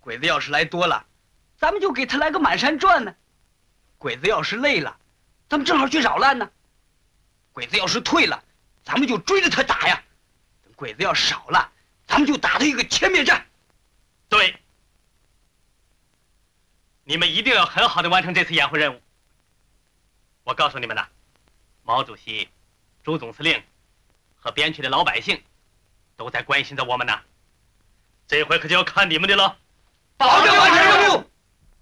鬼子要是来多了，咱们就给他来个满山转呢；鬼子要是累了，咱们正好去扰乱呢；鬼子要是退了，咱们就追着他打呀；等鬼子要少了，咱们就打他一个歼灭战。 对，你们一定要很好的完成这次掩护任务。我告诉你们呐，毛主席、朱总司令和边区的老百姓都在关心着我们呢。这回可就要看你们的了。 保证完成任务。